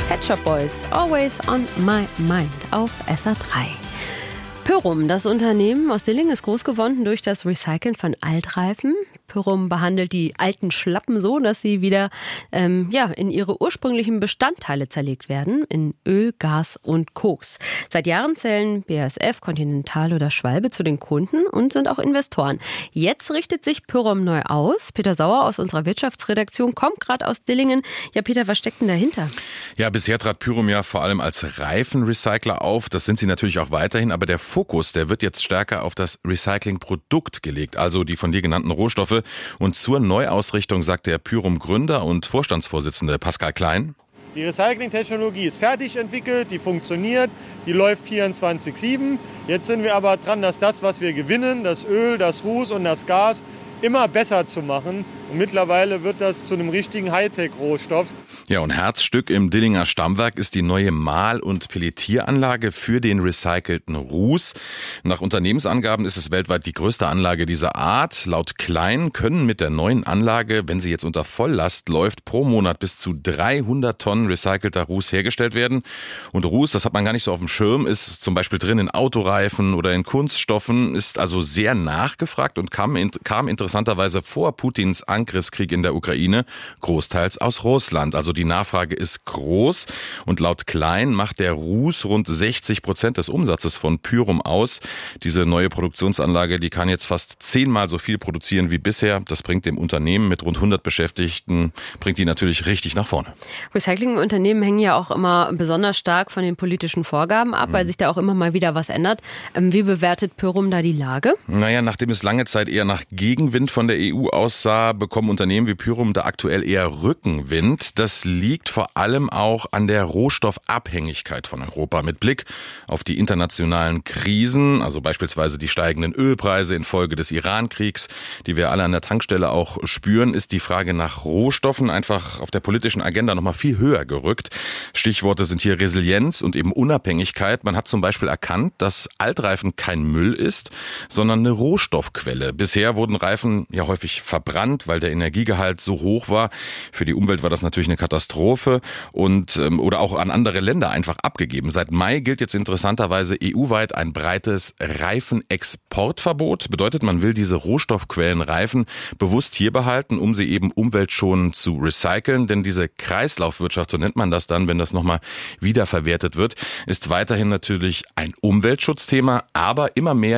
Pet Shop Boys, Always on My Mind auf SA3. Pyrum, das Unternehmen aus Dillingen, ist groß geworden durch das Recyceln von Altreifen. Pyrum behandelt die alten Schlappen so, dass sie wieder in ihre ursprünglichen Bestandteile zerlegt werden, in Öl, Gas und Koks. Seit Jahren zählen BASF, Continental oder Schwalbe zu den Kunden und sind auch Investoren. Jetzt richtet sich Pyrum neu aus. Peter Sauer aus unserer Wirtschaftsredaktion kommt gerade aus Dillingen. Ja, Peter, was steckt denn dahinter? Ja, bisher trat Pyrum ja vor allem als Reifenrecycler auf. Das sind sie natürlich auch weiterhin, aber der Fokus, der wird jetzt stärker auf das Recyclingprodukt gelegt, also die von dir genannten Rohstoffe. Und zur Neuausrichtung sagt der Pyrum-Gründer und Vorstandsvorsitzende Pascal Klein: Die Recyclingtechnologie ist fertig entwickelt, die funktioniert, die läuft 24/7. Jetzt sind wir aber dran, dass das, was wir gewinnen, das Öl, das Ruß und das Gas, immer besser zu machen. Und mittlerweile wird das zu einem richtigen Hightech-Rohstoff. Ja, und Herzstück im Dillinger Stammwerk ist die neue Mahl- und Pelletieranlage für den recycelten Ruß. Nach Unternehmensangaben ist es weltweit die größte Anlage dieser Art. Laut Klein können mit der neuen Anlage, wenn sie jetzt unter Volllast läuft, pro Monat bis zu 300 Tonnen recycelter Ruß hergestellt werden. Und Ruß, das hat man gar nicht so auf dem Schirm, ist zum Beispiel drin in Autoreifen oder in Kunststoffen, ist also sehr nachgefragt und kam interessanterweise vor Putins Angriffskrieg in der Ukraine großteils aus Russland. Also die Nachfrage ist groß und laut Klein macht der Ruß rund 60% des Umsatzes von Pyrum aus. Diese neue Produktionsanlage, die kann jetzt fast 10-mal so viel produzieren wie bisher. Das bringt dem Unternehmen mit rund 100 Beschäftigten, bringt die natürlich richtig nach vorne. Recyclingunternehmen hängen ja auch immer besonders stark von den politischen Vorgaben ab, weil sich da auch immer mal wieder was ändert. Wie bewertet Pyrum da die Lage? Naja, nachdem es lange Zeit eher nach Gegenwind von der EU aussah, bekommen Unternehmen wie Pyrum da aktuell eher Rückenwind. Das liegt vor allem auch an der Rohstoffabhängigkeit von Europa. Mit Blick auf die internationalen Krisen, also beispielsweise die steigenden Ölpreise infolge des Iran-Kriegs, die wir alle an der Tankstelle auch spüren, ist die Frage nach Rohstoffen einfach auf der politischen Agenda nochmal viel höher gerückt. Stichworte sind hier Resilienz und eben Unabhängigkeit. Man hat zum Beispiel erkannt, dass Altreifen kein Müll ist, sondern eine Rohstoffquelle. Bisher wurden Reifen ja häufig verbrannt, weil der Energiegehalt so hoch war. Für die Umwelt war das natürlich eine Katastrophe und oder auch an andere Länder einfach abgegeben. Seit Mai gilt jetzt interessanterweise EU-weit ein breites Reifenexportverbot. Bedeutet, man will diese Rohstoffquellen Reifen bewusst hier behalten, um sie eben umweltschonend zu recyceln. Denn diese Kreislaufwirtschaft, so nennt man das dann, wenn das nochmal wiederverwertet wird, ist weiterhin natürlich ein Umweltschutzthema, aber immer mehr